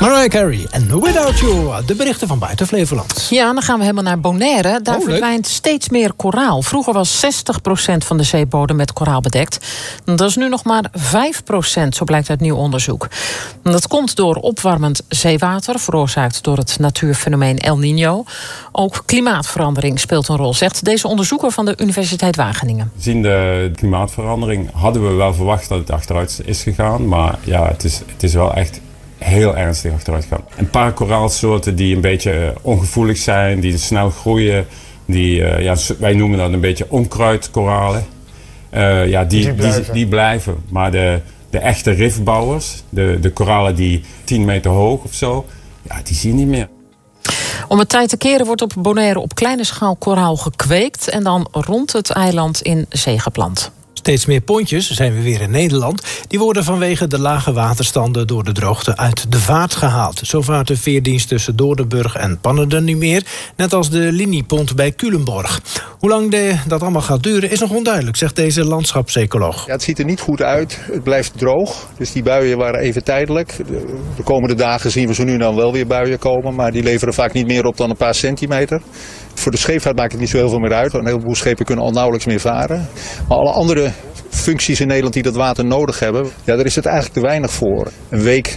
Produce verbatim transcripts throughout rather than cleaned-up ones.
Mariah Carey en Without You, de berichten van buiten Flevoland. Ja, dan gaan we helemaal naar Bonaire. Daar oh, verdwijnt steeds meer koraal. Vroeger was zestig procent van de zeebodem met koraal bedekt. Dat is nu nog maar vijf procent, zo blijkt uit nieuw onderzoek. Dat komt door opwarmend zeewater, veroorzaakt door het natuurfenomeen El Niño. Ook klimaatverandering speelt een rol, zegt deze onderzoeker van de Universiteit Wageningen. Gezien de klimaatverandering hadden we wel verwacht dat het achteruit is gegaan. Maar ja, het is, het is wel echt heel ernstig achteruit gegaan. Een paar koraalsoorten die een beetje ongevoelig zijn, die snel groeien. Die, uh, ja, wij noemen dat een beetje onkruidkoralen. Uh, ja, die, die, blijven. Die, die blijven. Maar de, de echte rifbouwers, de, de koralen die tien meter hoog of zo, ja, die zie je niet meer. Om het tijd te keren wordt op Bonaire op kleine schaal koraal gekweekt en dan rond het eiland in zee geplant. Steeds meer pontjes, zijn we weer in Nederland, die worden vanwege de lage waterstanden door de droogte uit de vaart gehaald. Zo vaart de veerdienst tussen Doornburg en Pannerden niet meer, net als de liniepont bij Culemborg. Hoe lang de, dat allemaal gaat duren is nog onduidelijk, zegt deze landschapsecoloog. Ja, het ziet er niet goed uit, het blijft droog, dus die buien waren even tijdelijk. De, de komende dagen zien we zo nu en dan wel weer buien komen, maar die leveren vaak niet meer op dan een paar centimeter. Voor de scheepvaart maakt het niet zo heel veel meer uit. Een heleboel schepen kunnen al nauwelijks meer varen. Maar alle andere functies in Nederland die dat water nodig hebben, ja, daar is het eigenlijk te weinig voor. Een week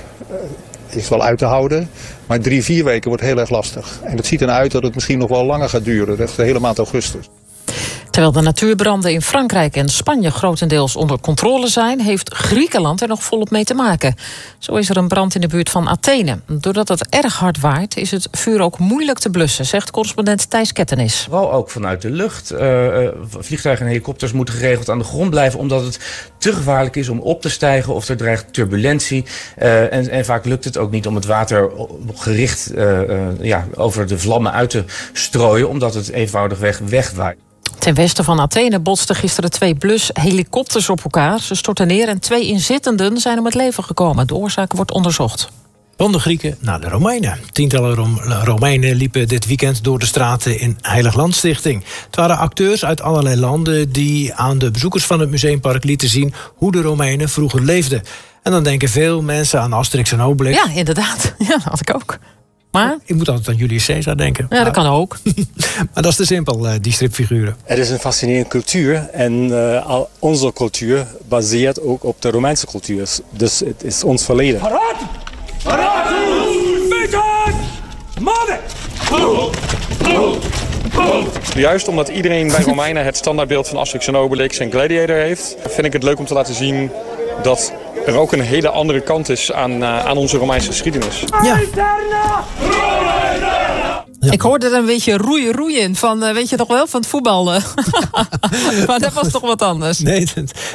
is wel uit te houden, maar drie, vier weken wordt heel erg lastig. En het ziet eruit dat het misschien nog wel langer gaat duren, de hele maand augustus. Terwijl de natuurbranden in Frankrijk en Spanje grotendeels onder controle zijn, heeft Griekenland er nog volop mee te maken. Zo is er een brand in de buurt van Athene. Doordat het erg hard waait, is het vuur ook moeilijk te blussen, zegt correspondent Thijs Kettenis. Vooral ook vanuit de lucht. Uh, vliegtuigen en helikopters moeten geregeld aan de grond blijven, omdat het te gevaarlijk is om op te stijgen of er dreigt turbulentie. Uh, en, en vaak lukt het ook niet om het water gericht uh, uh, ja, over de vlammen uit te strooien, omdat het eenvoudigweg wegwaait. Ten westen van Athene botsten gisteren twee Blus-helikopters op elkaar. Ze stortten neer en twee inzittenden zijn om het leven gekomen. De oorzaak wordt onderzocht. Van de Grieken naar de Romeinen. Tientallen Rom- Romeinen liepen dit weekend door de straten in Heilig Land Stichting. Het waren acteurs uit allerlei landen die aan de bezoekers van het Museumpark lieten zien hoe de Romeinen vroeger leefden. En dan denken veel mensen aan Asterix en Obelix. Ja, inderdaad. Ja, dat had ik ook. Maar? Ik moet altijd aan Julius Caesar denken. Ja, dat kan ook. Maar dat is te simpel, die stripfiguren. Het is een fascinerende cultuur. En uh, al onze cultuur baseert ook op de Romeinse cultuur. Dus het is ons verleden. Paraat! Paraat! Meteen! Mannen! Juist omdat iedereen bij Romeinen het standaardbeeld van Asterix en Obelix en Gladiator heeft, vind ik het leuk om te laten zien dat er ook een hele andere kant is aan, uh, aan onze Romeinse geschiedenis. Ja. Ja. Ik hoorde er een beetje roeien roeien van, uh, weet je toch wel, van het voetbal. Maar dat was toch wat anders. Nee, dat...